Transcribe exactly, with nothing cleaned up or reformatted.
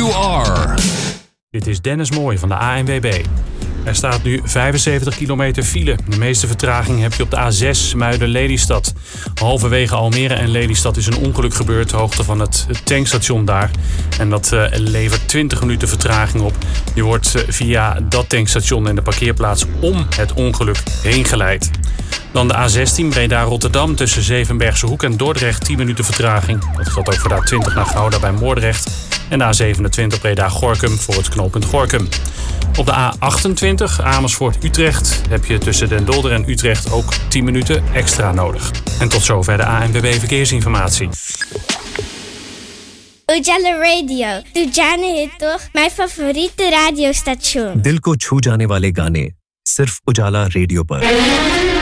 you are. Dit is Dennis Mooij van de A N W B. Er staat nu vijfenzeventig kilometer file. De meeste vertraging heb je op de A zes Muiden-Lelystad. Halverwege Almere en Lelystad is een ongeluk gebeurd, de hoogte van het tankstation daar. En dat uh, levert twintig minuten vertraging op. Je wordt uh, via dat tankstation en de parkeerplaats om het ongeluk heen geleid. Dan de A zestien Breda-Rotterdam tussen Zevenbergse Hoek en Dordrecht tien minuten vertraging. Dat geldt ook voor de A twintig naar Gouda bij Moordrecht. En de A zevenentwintig Breda-Gorinchem voor het knooppunt Gorinchem. Op de A achtentwintig Amersfoort-Utrecht heb je tussen Den Dolder en Utrecht ook tien minuten extra nodig. En tot zover de A N W B Verkeersinformatie. Ujala Radio. Tu jaane hai to mijn favoriete radiostation. दिल को छू जाने वाले गाने सिर्फ उजाला रेडियो पर.